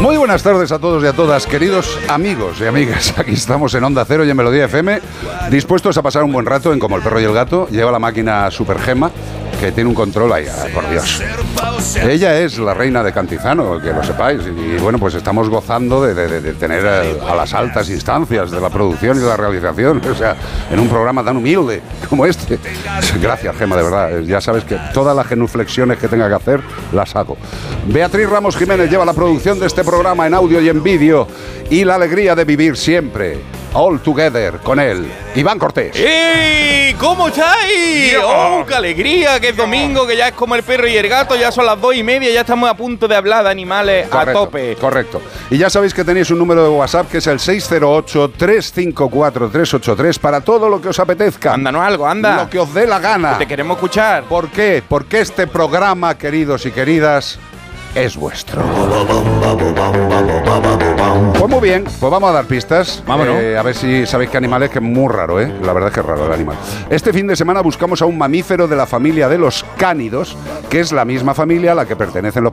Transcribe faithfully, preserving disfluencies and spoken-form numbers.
Muy buenas tardes a todos y a todas, queridos amigos y amigas. Aquí estamos en Onda Cero y en Melodía F M, dispuestos a pasar un buen rato en Como el perro y el gato. Lleva la máquina Super Gema, que tiene un control ahí, por Dios. Ella es la reina de Cantizano, que lo sepáis. Y bueno, pues estamos gozando de, de, de tener a, a las altas instancias de la producción y de la realización. O sea, en un programa tan humilde como este. Gracias, Gema, de verdad. Ya sabes que todas las genuflexiones que tenga que hacer, las hago. Beatriz Ramos Jiménez lleva la producción de este programa en audio y en vídeo. Y la alegría de vivir siempre all together con él, Iván Cortés. ¡Ey! ¿Cómo estáis? Yo. ¡Oh, qué alegría! Que es domingo, que ya es como el perro y el gato, ya son las dos y media, ya estamos a punto de hablar de animales. Correcto, a tope. Correcto. Y ya sabéis que tenéis un número de WhatsApp que es el seis cero ocho, tres cinco cuatro, tres ocho tres para todo lo que os apetezca. Ándanos algo, anda. Lo que os dé la gana. Que te queremos escuchar. ¿Por qué? Porque este programa, queridos y queridas, es vuestro. Pues muy bien, pues vamos a dar pistas. Vámonos. Eh, a ver si sabéis qué animal es, que es muy raro, ¿eh? La verdad es que es raro el animal. Este fin de semana buscamos a un mamífero de la familia de los cánidos, que es la misma familia a la que pertenecen los